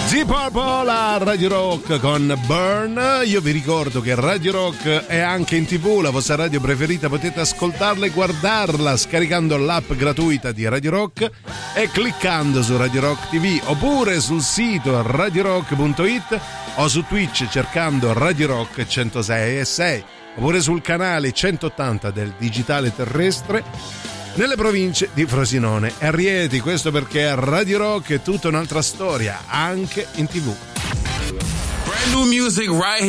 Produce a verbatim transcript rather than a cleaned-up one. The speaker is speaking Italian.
Deep Purple a Radio Rock con Burn. Io vi ricordo che Radio Rock è anche in tv, la vostra radio preferita, potete ascoltarla e guardarla scaricando l'app gratuita di Radio Rock e cliccando su Radio Rock tivù, oppure sul sito radio rock punto it o su Twitch cercando Radio Rock centosei e sei, oppure sul canale centottanta del digitale terrestre nelle province di Frosinone e Rieti. Questo perché Radio Rock è tutta un'altra storia, anche in tv. Brand new music right here.